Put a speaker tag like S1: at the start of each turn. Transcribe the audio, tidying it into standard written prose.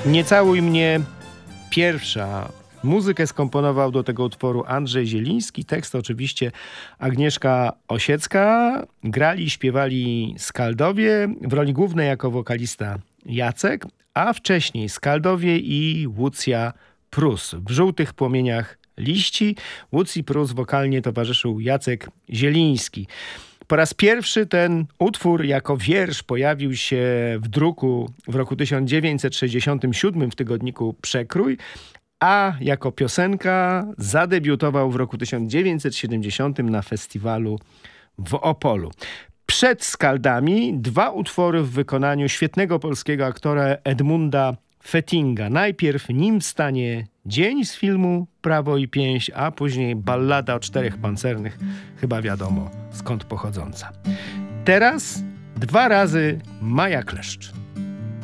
S1: Nie całuj mnie pierwsza. Muzykę skomponował do tego utworu Andrzej Zieliński, tekst oczywiście Agnieszka Osiecka. Grali i śpiewali Skaldowie, w roli głównej jako wokalista Jacek, a wcześniej Skaldowie i Łucja Prus. W Żółtych płomieniach liści Łucji Prus wokalnie towarzyszył Jacek Zieliński. Po raz pierwszy ten utwór jako wiersz pojawił się w druku w roku 1967 w tygodniku Przekrój, a jako piosenka zadebiutował w roku 1970 na festiwalu w Opolu. Przed Skaldami dwa utwory w wykonaniu świetnego polskiego aktora Edmunda Fettinga. Najpierw Nim wstanie dzień z filmu Prawo i pięść, a później ballada o czterech pancernych, chyba wiadomo skąd pochodząca. Teraz dwa razy Maja Kleszcz.